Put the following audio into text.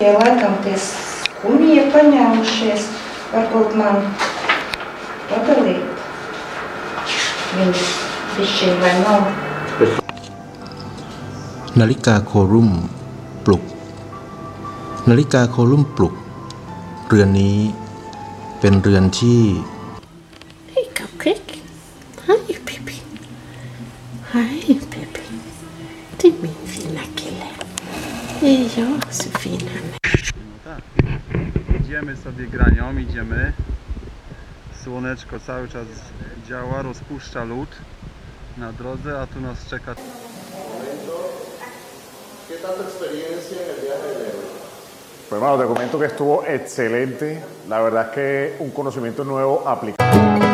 Laikam tie skumji paņēmušies, varbūt man padalīt viņus bišķiņ vai nav. นาฬิกาโคลุ่มปลุกนาฬิกาโคลุ่มปลุกเรือนนี้เป็นเรือนที่ Hej Cupcake. Hej Pippi. Hej Pippi. Det är min fina kille. Det är jag så fin han är. No tak. Idziemy sobie granią, idziemy. Słoneczko cały czas działa, rozpuszcza lód na drodze, a tu nas czeka. ¿Qué tal tu experiencia en el viaje de hoy? Pues bueno, te comento que estuvo excelente. La verdad es que un conocimiento nuevo aplicado.